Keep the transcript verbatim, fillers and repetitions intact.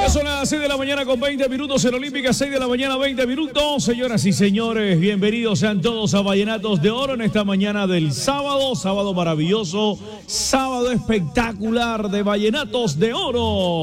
son las seis de la mañana con veinte minutos en Olímpica, seis de la mañana, veinte minutos. Señoras y señores, bienvenidos sean todos a Vallenatos de Oro en esta mañana del sábado, sábado maravilloso, sábado espectacular de Vallenatos de Oro.